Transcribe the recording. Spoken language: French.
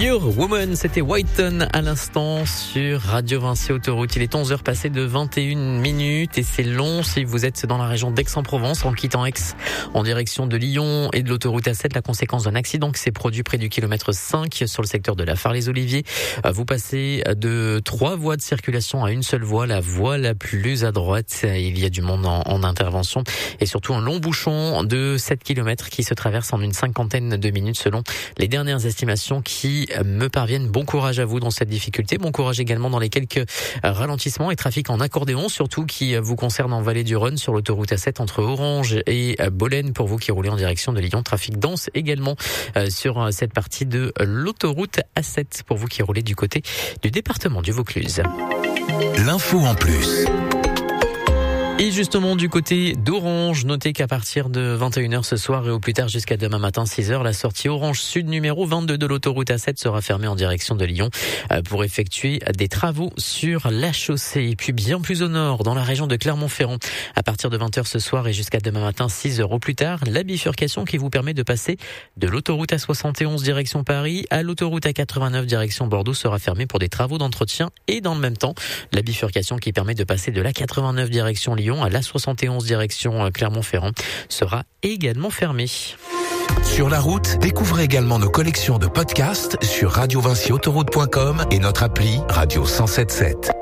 Pure Woman, c'était Whiten à l'instant sur Radio Vinci Autoroute. Il est 11h passé de 21 minutes et c'est long si vous êtes dans la région d'Aix-en-Provence en quittant Aix en direction de Lyon et de l'autoroute A7. La conséquence d'un accident qui s'est produit près du kilomètre 5 sur le secteur de la Phare-les-Oliviers. Vous passez de 3 voies de circulation à une seule voie, la voie la plus à droite. Il y a du monde en intervention et surtout un long bouchon de 7 km qui se traverse en une cinquantaine de minutes selon les dernières estimations qui me parviennent. Bon courage à vous dans cette difficulté. Bon courage également dans les quelques ralentissements et trafic en accordéon, surtout qui vous concerne en vallée du Rhône sur l'autoroute A7 entre Orange et Bolène pour vous qui roulez en direction de Lyon. Trafic dense également sur cette partie de l'autoroute A7 pour vous qui roulez du côté du département du Vaucluse. L'info en plus. Et justement, du côté d'Orange, notez qu'à partir de 21h ce soir et au plus tard jusqu'à demain matin 6h, la sortie Orange Sud numéro 22 de l'autoroute A7 sera fermée en direction de Lyon pour effectuer des travaux sur la chaussée. Et puis bien plus au nord, dans la région de Clermont-Ferrand, à partir de 20h ce soir et jusqu'à demain matin 6h au plus tard, la bifurcation qui vous permet de passer de l'autoroute A71 direction Paris à l'autoroute A89 direction Bordeaux sera fermée pour des travaux d'entretien et dans le même temps, la bifurcation qui permet de passer de l'A89 direction Lyon à l'A71 direction Clermont-Ferrand sera également fermée. Sur la route, découvrez également nos collections de podcasts sur radiovinciautoroute.com et notre appli Radio 107.7.